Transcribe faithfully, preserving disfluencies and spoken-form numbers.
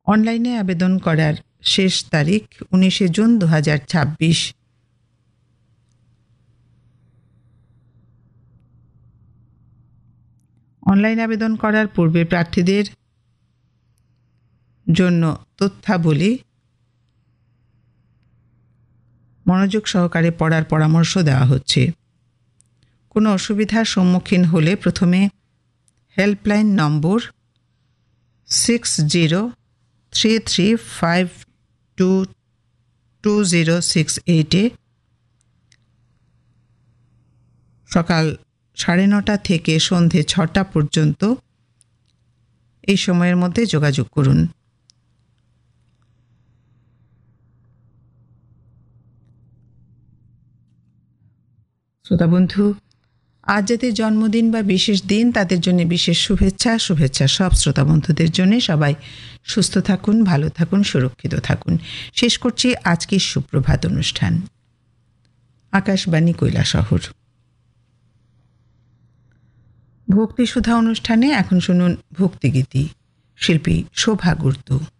অনলাইনে আবেদন করার শেষ তারিখ উনিশে জুন দু হাজার ছাব্বিশ। অনলাইন আবেদন করার পূর্বে প্রার্থীদের জন্য তথ্যাবলী মনোযোগ সহকারে পড়ার পরামর্শ দেওয়া হচ্ছে। কোনো অসুবিধার সম্মুখীন হলে প্রথমে helpline number six zero three three five two two zero six এইটে সকাল সাড়ে নটা থেকে সন্ধে ছটা পর্যন্ত এই সময়ের মধ্যে যোগাযোগ করুন। শ্রোতা বন্ধু, আজ যাদের জন্মদিন বা বিশেষ দিন তাদের জন্য বিশেষ শুভেচ্ছা শুভেচ্ছা সব শ্রোতা বন্ধুদের জন্য। সবাই সুস্থ থাকুন, ভালো থাকুন, সুরক্ষিত থাকুন। শেষ করছি আজকের সুপ্রভাত অনুষ্ঠান। আকাশবাণী কৈলাসহর ভক্তি সুধা অনুষ্ঠানে এখন শুনুন ভক্তিগীতি, শিল্পী শোভা গুরতু।